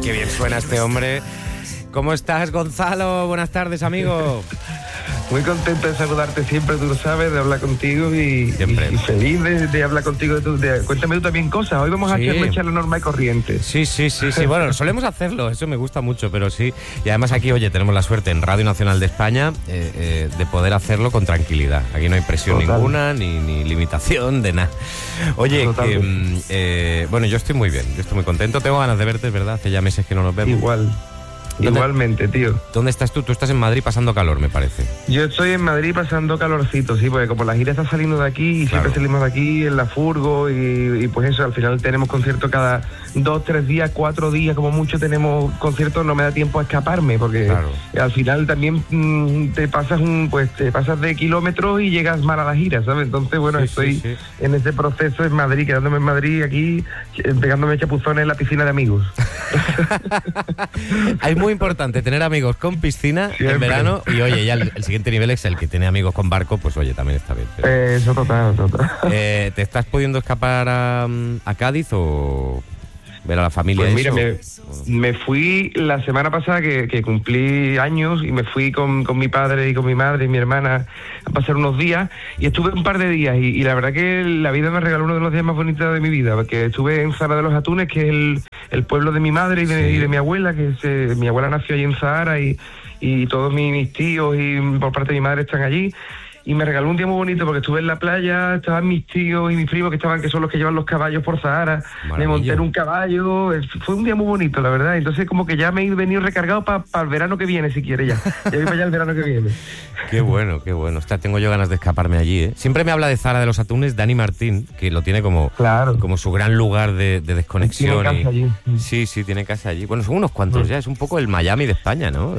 qué bien suena este hombre. ¿Cómo estás, Gonzalo? Buenas tardes, amigo. Muy contento de saludarte siempre, tú lo sabes, de hablar contigo y feliz de hablar contigo. Cuéntame tú también cosas. Hoy vamos a hacer una charla normal y corriente. Sí. Bueno, solemos hacerlo, eso me gusta mucho, pero sí. Y además aquí, oye, tenemos la suerte en Radio Nacional de España de poder hacerlo con tranquilidad. Aquí no hay presión ninguna, ni limitación de nada. Oye, bueno, yo estoy muy bien, yo estoy muy contento. Tengo ganas de verte, es verdad, hace ya meses que no nos vemos. Igualmente, tío. ¿Dónde estás tú? Tú estás en Madrid pasando calor, me parece. Yo estoy en Madrid pasando calorcito, sí, porque como la gira está saliendo de aquí y siempre salimos de aquí en la furgo y pues eso, al final tenemos conciertos cada 2, 3 días, 4 días, como mucho tenemos conciertos, no me da tiempo a escaparme, porque al final también te pasas de kilómetros y llegas mal a la gira, ¿sabes? Entonces, bueno, estoy en ese proceso en Madrid, quedándome en Madrid aquí, pegándome chapuzones en la piscina de amigos. Hay muy importante tener amigos con piscina en verano y oye, ya el siguiente nivel es el que tiene amigos con barco, pues oye, también está bien. Eso total. ¿Te estás pudiendo escapar a Cádiz o ver a la familia? Pues mira, me fui la semana pasada que cumplí años y me fui con mi padre y con mi madre y mi hermana a pasar unos días y estuve un par de días y la verdad que la vida me regaló uno de los días más bonitos de mi vida, porque estuve en Zahara de los Atunes, que es el pueblo de mi madre y de mi abuela, que es, mi abuela nació allí en Zahara y todos mis tíos y por parte de mi madre están allí. Y me regaló un día muy bonito porque estuve en la playa, estaban mis tíos y mis primos que son los que llevan los caballos por Zahara. Me monté en un caballo, fue un día muy bonito, la verdad. Entonces como que ya me he venido recargado para el verano que viene, si quiere ya. Ya voy para allá el verano que viene. Qué bueno. Ostras, tengo yo ganas de escaparme allí, ¿eh? Siempre me habla de Zahara de los Atunes Dani Martín, que lo tiene como su gran lugar de desconexión. Tiene casa allí. Sí, tiene casa allí. Bueno, son unos cuantos ya, es un poco el Miami de España, ¿no?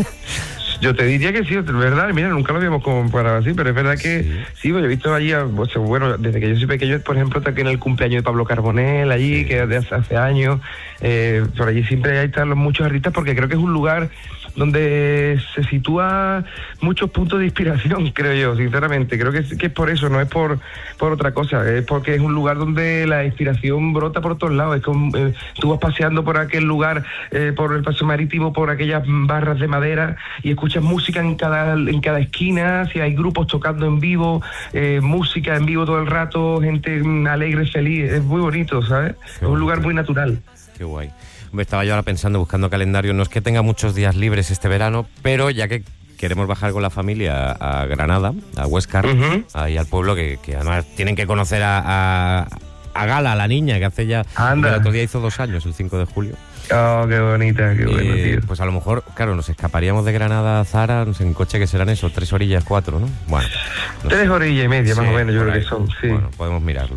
Yo te diría que sí, es verdad, mira, nunca lo habíamos comparado así, pero es verdad que sí, pues yo he visto allí, bueno, desde que yo soy pequeño, por ejemplo, está aquí en el cumpleaños de Pablo Carbonell, allí, que de hace años, por allí siempre hay están muchos artistas, porque creo que es un lugar donde se sitúa muchos puntos de inspiración, creo yo, sinceramente. Creo que es por eso, no es por otra cosa, es porque es un lugar donde la inspiración brota por todos lados. Es como tú vas paseando por aquel lugar, por el paso marítimo, por aquellas barras de madera y escuchas música en cada esquina, si hay grupos tocando en vivo, música en vivo todo el rato, gente alegre, feliz, es muy bonito, ¿sabes? Es un lugar muy natural. Qué guay. Me estaba yo ahora pensando, buscando calendario, no es que tenga muchos días libres este verano, pero ya que queremos bajar con la familia a Granada, a Huéscar, ahí al pueblo, que además tienen que conocer a Gala, la niña, que hace ya... El otro día hizo 2 años, el 5 de julio. Oh, qué bonita, qué bueno, tío. Pues a lo mejor, claro, nos escaparíamos de Granada a Zahara, no sé, en coche que serán eso, 3 orillas, 4, ¿no? Bueno. 3 orillas y media, más o menos, yo creo que son, sí. Bueno, podemos mirarlo.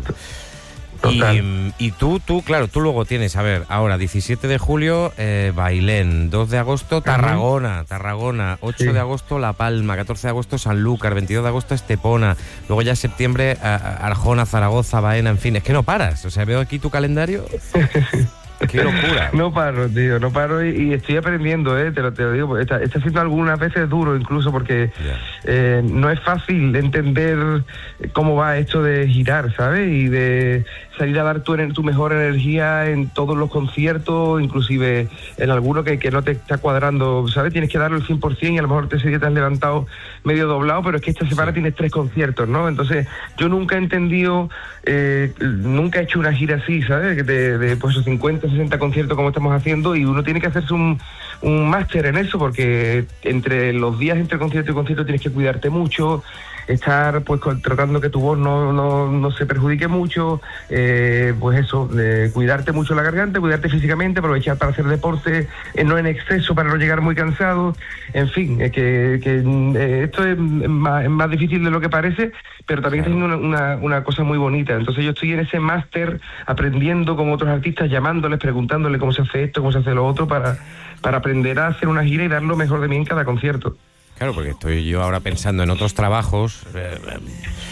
Y tú, claro, tú luego tienes, a ver, ahora 17 de julio, Bailén, 2 de agosto, Tarragona, 8 de agosto, La Palma, 14 de agosto, Sanlúcar, 22 de agosto, Estepona, luego ya septiembre, Arjona, Zaragoza, Baena, en fin, es que no paras, o sea, veo aquí tu calendario... ¡Qué locura! No paro, tío, no paro y estoy aprendiendo, te lo digo. Está siendo algunas veces duro incluso porque no es fácil entender cómo va esto de girar, ¿sabes? Y de salir a dar tu mejor energía en todos los conciertos, inclusive en alguno que no te está cuadrando, ¿sabes? Tienes que darlo el 100% y a lo mejor ese día te has levantado medio doblado, pero es que esta semana tienes 3 conciertos, ¿no? Entonces yo nunca he entendido, nunca he hecho una gira así, ¿sabes? De pues 50, 60 conciertos como estamos haciendo y uno tiene que hacerse un máster en eso porque entre los días entre concierto y concierto tienes que cuidarte mucho, estar pues tratando que tu voz no se perjudique mucho, pues eso, cuidarte mucho la garganta, cuidarte físicamente, aprovechar para hacer deporte, no en exceso para no llegar muy cansado, en fin, esto es más difícil de lo que parece, pero también está siendo una cosa muy bonita. Entonces yo estoy en ese máster aprendiendo con otros artistas, llamándoles, preguntándoles cómo se hace esto, cómo se hace lo otro, para aprender a hacer una gira y dar lo mejor de mí en cada concierto. Claro, porque estoy yo ahora pensando en otros trabajos,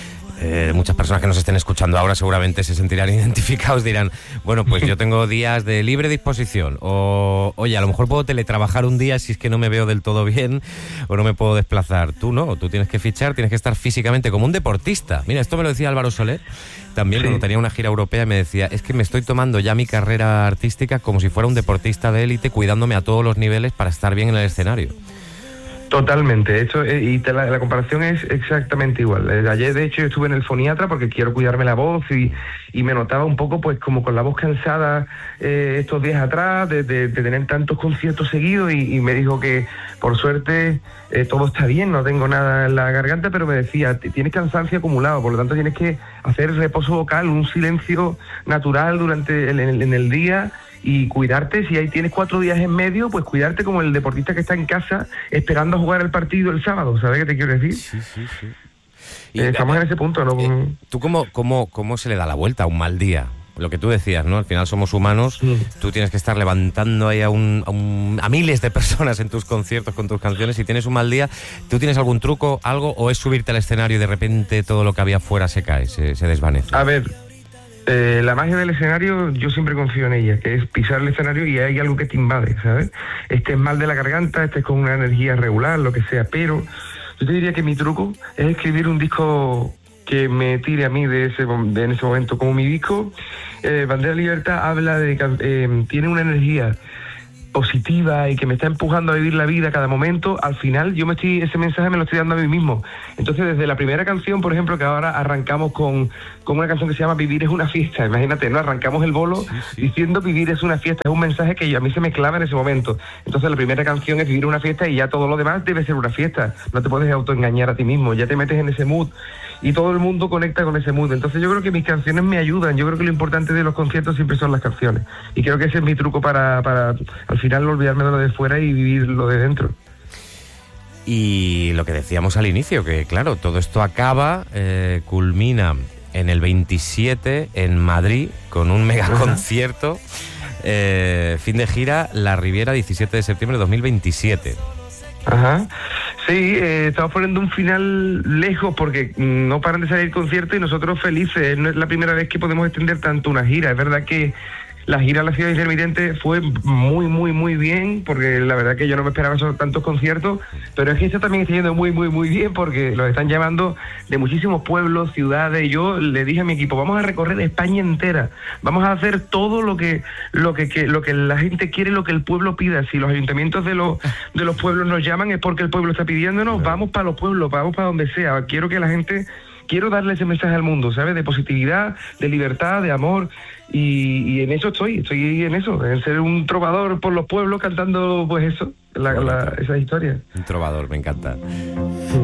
muchas personas que nos estén escuchando ahora seguramente se sentirán identificados, dirán, bueno, pues yo tengo días de libre disposición, o oye, a lo mejor puedo teletrabajar un día si es que no me veo del todo bien o no me puedo desplazar. Tú no, tú tienes que fichar, tienes que estar físicamente como un deportista. Mira, esto me lo decía Álvaro Soler también cuando tenía una gira europea, me decía, es que me estoy tomando ya mi carrera artística como si fuera un deportista de élite, cuidándome a todos los niveles para estar bien en el escenario. Totalmente, la comparación es exactamente igual. Ayer, de hecho, yo estuve en el foniatra porque quiero cuidarme la voz y me notaba un poco pues como con la voz cansada estos días atrás de tener tantos conciertos seguidos y me dijo que por suerte todo está bien, no tengo nada en la garganta, pero me decía, tienes cansancio acumulado, por lo tanto tienes que hacer reposo vocal, un silencio natural durante en el día, y cuidarte. Si ahí tienes 4 días en medio, pues cuidarte como el deportista que está en casa esperando a jugar el partido el sábado. ¿Sabes qué te quiero decir? Sí. Estamos en ese punto, ¿no? ¿Tú cómo se le da la vuelta a un mal día? Lo que tú decías, ¿no? Al final somos humanos, tú tienes que estar levantando ahí a miles de personas en tus conciertos con tus canciones. Si tienes un mal día, ¿tú tienes algún truco, algo, o es subirte al escenario y de repente todo lo que había fuera se cae, se desvanece? A ver, la magia del escenario, yo siempre confío en ella, que es pisar el escenario y hay algo que te invade, ¿sabes? Estés mal de la garganta, estés con una energía regular, lo que sea, pero yo te diría que mi truco es escribir un disco que me tire a mí en ese momento. Como mi disco, Bandera Libertad, habla tiene una energía positiva y que me está empujando a vivir la vida cada momento. Al final ese mensaje me lo estoy dando a mí mismo. Entonces, desde la primera canción, por ejemplo, que ahora arrancamos con una canción que se llama Vivir es una fiesta, imagínate, ¿no? Arrancamos el bolo diciendo Vivir es una fiesta, es un mensaje que a mí se me clava en ese momento. Entonces la primera canción es Vivir una fiesta y ya todo lo demás debe ser una fiesta. No te puedes autoengañar a ti mismo, ya te metes en ese mood y todo el mundo conecta con ese mood. Entonces yo creo que mis canciones me ayudan. Yo creo que lo importante de los conciertos siempre son las canciones, y creo que ese es mi truco para al final no olvidarme de lo de fuera y vivir lo de dentro. Y lo que decíamos al inicio, que claro, todo esto acaba, culmina en el 27 en Madrid con un mega concierto, fin de gira, La Riviera, 17 de septiembre de 2027. Ajá. Sí, estamos poniendo un final lejos porque no paran de salir conciertos y nosotros felices. No es la primera vez que podemos extender tanto una gira. Es verdad que la gira a la Ciudad Intermitente fue muy, muy, muy bien, porque la verdad que yo no me esperaba tantos conciertos, pero es que esta también está yendo muy, muy, muy bien, porque los están llamando de muchísimos pueblos, ciudades. Yo le dije a mi equipo, vamos a recorrer España entera, vamos a hacer todo lo que la gente quiere, lo que el pueblo pida. Si los ayuntamientos de los pueblos nos llaman es porque el pueblo está pidiéndonos, vamos para los pueblos, vamos para donde sea. Quiero darle ese mensaje al mundo, ¿sabes? De positividad, de libertad, de amor, y en eso estoy en eso, en ser un trovador por los pueblos cantando, pues eso, esa historia. Un trovador, me encanta.